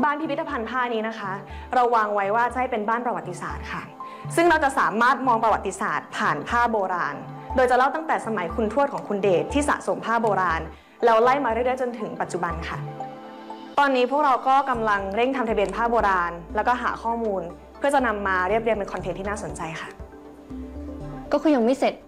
บ้านพิพิธภัณฑ์ผ้านี้นะคะเราวางไว้ว่าจะให้เป็นบ้านประวัติศาสตร์ค่ะซึ่งเราจะสามารถมองประวัติศาสตร์ผ่านผ้าโบราณโดยจะเล่าตั้งแต่สมัยคุณทวดของคุณเดชที่สะสมผ้าโบราณแล้วไล่มาเรื่อยๆจนถึงปัจจุบันค่ะตอนนี้พวกเราก็กำลังเร่งทำทะเบียนผ้าโบราณแล้วก็หาข้อมูลเพื่อจะนำมาเรียบเรียงเป็นคอนเทนต์ที่น่าสนใจค่ะก็คือยังไม่เสร็จ